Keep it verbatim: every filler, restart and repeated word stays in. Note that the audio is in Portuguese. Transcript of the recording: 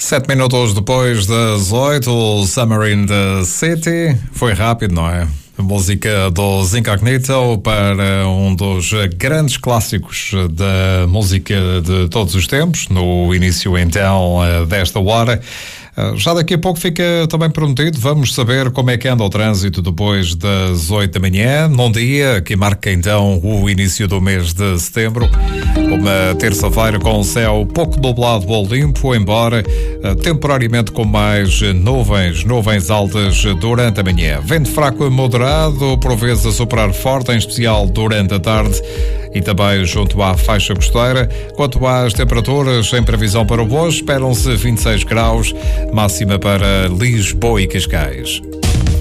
Sete minutos depois das oito, o Summer in the City. Foi rápido, não é? A música dos Incognito para um dos grandes clássicos da música de todos os tempos, no início então desta hora. Já daqui a pouco fica também prometido, vamos saber como é que anda o trânsito depois das oito da manhã, num dia que marca então o início do mês de setembro. Uma terça-feira com o céu pouco nublado ou limpo, embora temporariamente com mais nuvens, nuvens altas durante a manhã. Vento fraco moderado, por vezes a soprar forte, em especial durante a tarde e também junto à faixa costeira. Quanto às temperaturas, em previsão para o hoje, esperam-se vinte e seis graus, máxima para Lisboa e Cascais.